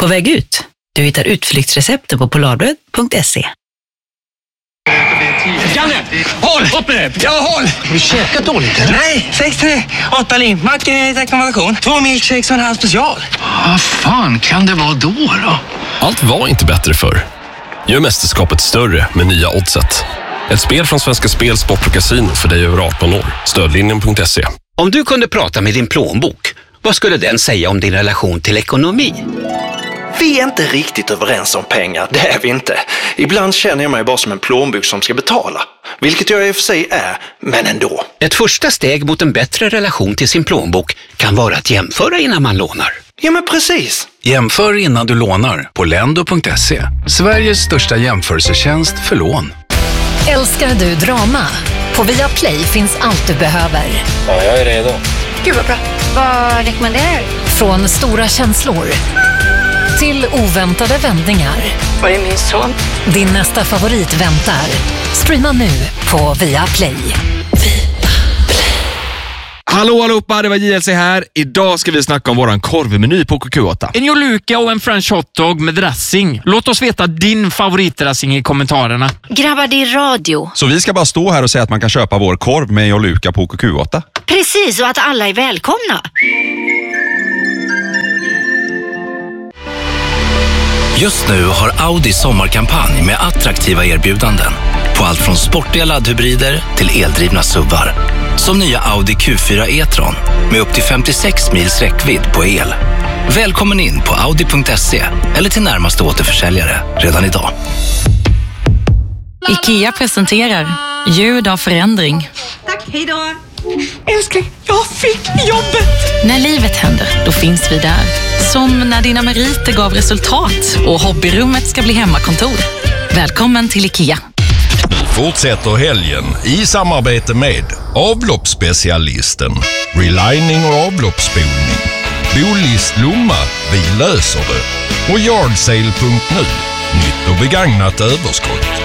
På väg ut. Du hittar utflyktsreceptet på polarbröd.se. Janne, håll! Upp med det! Ja, håll! Har du käkat dåligt eller? Nej, 6-8 limpmackor i rekommendation. 2 milkshakes och en halv special. Vad fan kan det vara då? Allt var inte bättre förr. Gör mästerskapet större med nya Oddset. Ett spel från Svenska Spel, Sport och Casino för dig över 18 år. Stödlinjen.se. Om du kunde prata med din plånbok, vad skulle den säga om din relation till ekonomi? Vi är inte riktigt överens om pengar, det är vi inte. Ibland känner jag mig bara som en plånbok som ska betala. Vilket jag i och för sig är, men ändå. Ett första steg mot en bättre relation till sin plånbok kan vara att jämföra innan man lånar. Ja, men precis. Jämför innan du lånar på lendo.se. Sveriges största jämförelsetjänst för lån. Älskar du drama? På Viaplay finns allt du behöver. Ja, jag är redo. Gud vad bra. Vad rekommenderar du? Från stora känslor till oväntade vändningar. Var är min son? Din nästa favorit väntar. Streama nu på Viaplay. Hallå allihopa, det var JLC här. Idag ska vi snacka om våran korvmeny på KQ8. En joluka och en french hotdog med dressing. Låt oss veta din favoritdressing i kommentarerna. Grabbar, det är radio. Så vi ska bara stå här och säga att man kan köpa vår korv med joluka på KQ8? Precis, och att alla är välkomna. Just nu har Audi sommarkampanj med attraktiva erbjudanden på allt från sportiga laddhybrider till eldrivna SUVar. Som nya Audi Q4 e-tron med upp till 56 mils räckvidd på el. Välkommen in på audi.se eller till närmaste återförsäljare redan idag. IKEA presenterar ljud av förändring. Tack, hej då! Älskling, jag fick jobbet! När livet händer, då finns vi där. Som när dina meriter gav resultat och hobbyrummet ska bli hemmakontor. Välkommen till IKEA. Fortsätter helgen i samarbete med avloppsspecialisten, relining och avloppsspolning, Bolist Lomma, vi löser det, och Yardsale.nu, nytt och begagnat överskott.